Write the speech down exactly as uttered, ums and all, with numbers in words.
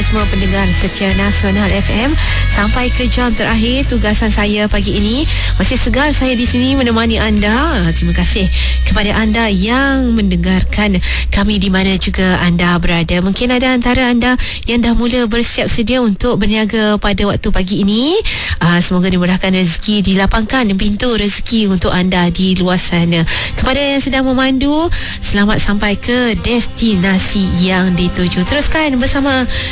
semua pendengar setia Nasional F M. Sampai ke jam terakhir tugasan saya pagi ini. Masih segar saya di sini menemani anda. Terima kasih kepada anda yang mendengarkan kami di mana juga anda berada. Mungkin ada antara anda yang dah mula bersiap sedia untuk berniaga pada waktu pagi ini. Uh, semoga dimudahkan rezeki, dilapangkan pintu rezeki untuk anda di luar sana. Kepada yang sedang memandu, selamat sampai ke destinasi yang dituju. Teruskan bersama